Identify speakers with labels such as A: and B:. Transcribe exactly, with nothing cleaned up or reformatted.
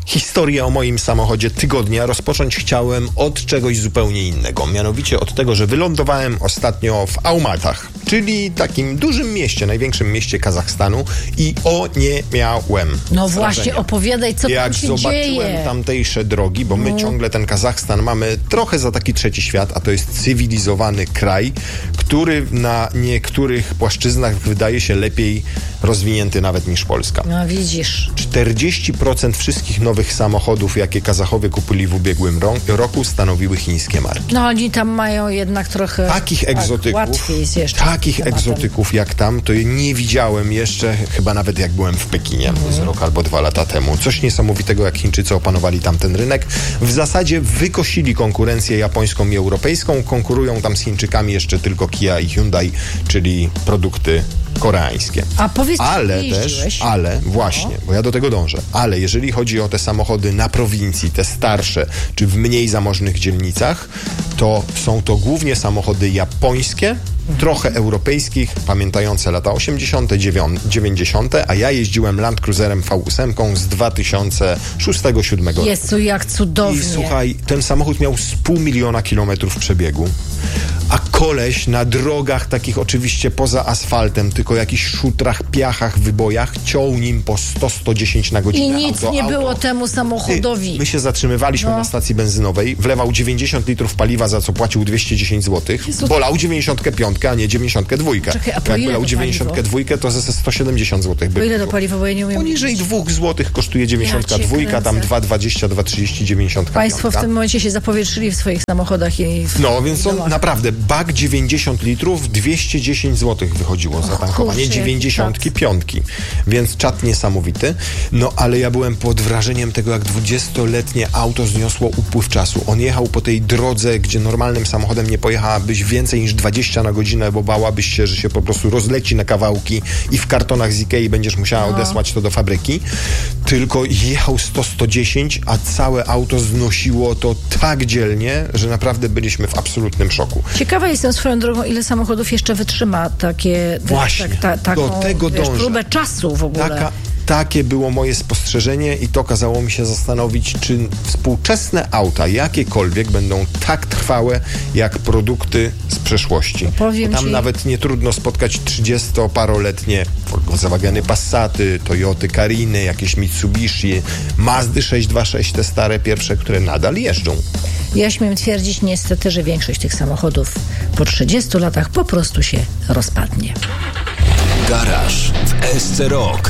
A: Historię o moim samochodzie tygodnia rozpocząć chciałem od czegoś zupełnie innego. Mianowicie od tego, że wylądowałem ostatnio w Almatach, czyli takim dużym mieście, największym mieście Kazachstanu i o nie miałem
B: No
A: wrażenia.
B: właśnie, opowiadaj, co
A: Jak
B: tam się
A: zobaczyłem
B: dzieje.
A: tamtejsze drogi, bo my no. ciągle ten Kazachstan mamy trochę za taki trzeci świat, a to jest cywilizowany kraj, który na niektórych płaszczyznach wydaje się lepiej rozwinięty nawet niż Polska.
B: No widzisz.
A: czterdzieści procent wszystkich nowych samochodów, jakie Kazachowie kupili w ubiegłym ro- roku, stanowiły chińskie marki.
B: No oni tam mają jednak trochę
A: Takich egzotyków,
B: tak, łatwiej jest jeszcze
A: takich
B: tematem.
A: egzotyków jak tam, to nie widziałem jeszcze, chyba nawet jak byłem w Pekinie mhm. z rok albo dwa lata temu. Coś niesamowitego, jak Chińczycy opanowali tamten rynek. W zasadzie wykosili konkurencję japońską i europejską. Konkurują tam z Chińczykami jeszcze tylko Kia i Hyundai, czyli produkty koreańskie.
B: A powiedz,
A: ale też, ale właśnie, no. bo ja do tego dążę, ale jeżeli chodzi o te samochody na prowincji, te starsze, czy w mniej zamożnych dzielnicach, to są to głównie samochody japońskie, trochę europejskich, pamiętające lata osiemdziesiąte, dziewięćdziesiąte, a ja jeździłem Land Cruiserem V osiem z dwa tysiące szóstego do dwa tysiące siódmego roku.
B: Jezu, jak cudownie.
A: I słuchaj, ten samochód miał z pół miliona kilometrów przebiegu, a koleś na drogach takich oczywiście poza asfaltem, tylko jakichś szutrach, piachach, wybojach, ciął nim po sto do stu dziesięciu na godzinę.
B: I nic
A: auto,
B: nie
A: auto.
B: było temu samochodowi.
A: Ty, my się zatrzymywaliśmy
B: no.
A: na stacji benzynowej, wlewał dziewięćdziesiąt litrów paliwa, za co płacił dwieście dziesięć złotych,
B: Jezu.
A: bolał dziewięćdziesiąt pięć, a nie dziewięćdziesiąt dwa.
B: Czekaj, a po
A: Jak
B: ile
A: bolał
B: to
A: dziewięćdziesiąt dwa, to ze sto siedemdziesiąt złotych by
B: Po ile to
A: było.
B: paliwo, bo ja nie umiem
A: Poniżej
B: liczyć.
A: dwóch złotych kosztuje dziewięćdziesiąt
B: Ja cię
A: dwa,
B: kręcę.
A: tam dwa dwadzieścia, dwa trzydzieści, dziewięćdziesiąt pięć.
B: Państwo w tym momencie się zapowietrzyli w swoich samochodach i w
A: No, więc on
B: domach.
A: naprawdę, bak dziewięćdziesiąt litrów, dwieście dziesięć złotych wychodziło za tankowanie,
B: kurczę,
A: dziewięćdziesiątki piątki, więc czat niesamowity. No, ale ja byłem pod wrażeniem tego, jak dwudziestoletnie auto zniosło upływ czasu. On jechał po tej drodze, gdzie normalnym samochodem nie pojechałabyś więcej niż dwadzieścia na godzinę, bo bałabyś się, że się po prostu rozleci na kawałki i w kartonach z Ikei będziesz musiała
B: no.
A: odesłać to do fabryki. Tylko jechał sto do stu dziesięciu, a całe auto znosiło to tak dzielnie, że naprawdę byliśmy w absolutnym szoku.
B: Ciekawa jestem swoją drogą, ile samochodów jeszcze wytrzyma takie
A: Właśnie,
B: tak, ta, taką,
A: do tego
B: wiesz,
A: dążę.
B: próbę czasu w ogóle.
A: Taka, takie było moje spostrzeżenie i to kazało mi się zastanowić, czy współczesne auta, jakiekolwiek, będą tak trwałe, jak produkty z przeszłości.
B: Powiem
A: Bo tam
B: ci...
A: nawet nie trudno spotkać trzydziestoparoletnie Volkswageny Passaty, Toyoty Cariny, jakieś Mitsubishi, Mazdy sześć dwa sześć, te stare pierwsze, które nadal jeżdżą.
B: Ja śmiem twierdzić niestety, że większość tych samochodów po trzydziestu latach po prostu się rozpadnie.
C: Garaż w S C Rock.